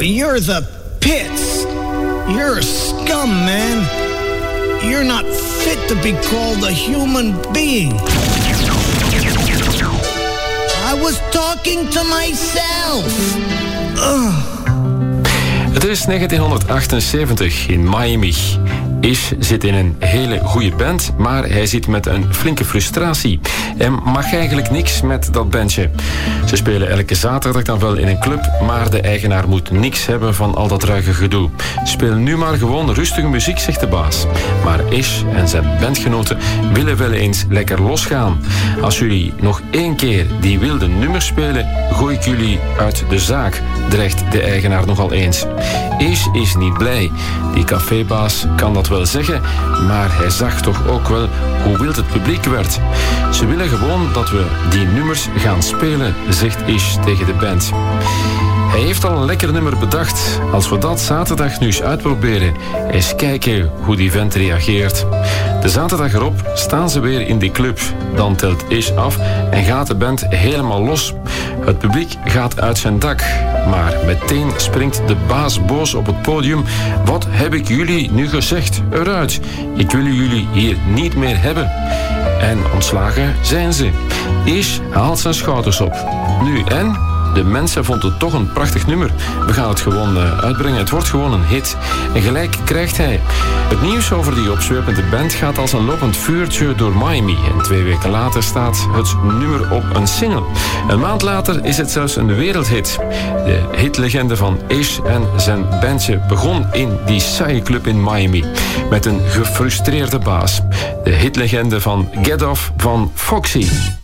you're the pits. You're a scum, man. You're not fit to be called a human being. I was talking to myself. Het is 1978 in Miami. Ish zit in een hele goede band, maar hij zit met een flinke frustratie. En mag eigenlijk niks met dat bandje. Ze spelen elke zaterdag dan wel in een club, maar de eigenaar moet niks hebben van al dat ruige gedoe. Speel nu maar gewoon rustige muziek, zegt de baas. Maar Ish en zijn bandgenoten willen wel eens lekker losgaan. Als jullie nog 1 keer die wilde nummers spelen, gooi ik jullie uit de zaak, dreigt de eigenaar nogal eens. Ish is niet blij. Die cafébaas kan dat wel zeggen, maar hij zag toch ook wel hoe wild het publiek werd. Ze willen gewoon dat we die nummers gaan spelen, zegt Ish tegen de band. Hij heeft al een lekker nummer bedacht. Als we dat zaterdag nu eens uitproberen, eens kijken hoe die vent reageert. De zaterdag erop staan ze weer in die club. Dan telt Ish af en gaat de band helemaal los. Het publiek gaat uit zijn dak. Maar meteen springt de baas boos op het podium. Wat heb ik jullie nu gezegd? Eruit. Ik wil jullie hier niet meer hebben. En ontslagen zijn ze. Ish haalt zijn schouders op. Nu en? De mensen vonden het toch een prachtig nummer. We gaan het gewoon uitbrengen. Het wordt gewoon een hit. En gelijk krijgt hij. Het nieuws over die opzwepende band gaat als een lopend vuurtje door Miami. En 2 weken later staat het nummer op een single. Een maand later is het zelfs een wereldhit. De hitlegende van Ish en zijn bandje begon in die saaie club in Miami. Met een gefrustreerde baas. De hitlegende van Get Off van Foxy.